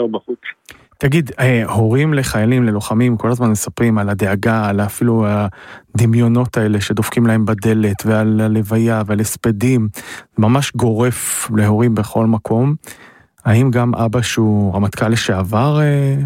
להישאר בחוץ. תגיד, הורים לחיילים, ללוחמים, כל הזמן מספרים על הדאגה, על אפילו הדמיונות האלה שדופקים להם בדלת, ועל הלוויה ועל הספדים, ממש גורף להורים בכל מקום. האם גם אבא שהוא רמטכ"ל לשעבר